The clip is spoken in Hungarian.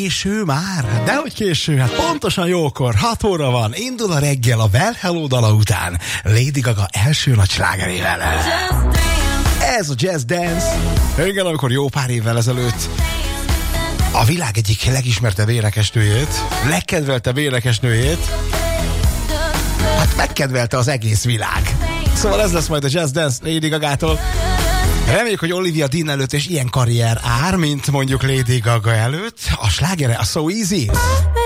késő már? Dehogy késő, hát pontosan jókor, 6 óra van, indul a reggel a Well Hello dala után Lady Gaga első nagy slágerével. Ez a Just Dance. Igen, amikor jó pár évvel ezelőtt a világ egyik legismertebb énekesnőjét, legkedveltebb énekesnőjét, hát megkedvelte az egész világ. Szóval ez lesz majd a Just Dance Lady Gagától. Reméljük, hogy Olivia Dean előtt és ilyen karrier ár, mint mondjuk Lady Gaga előtt. A slágere a So Easy.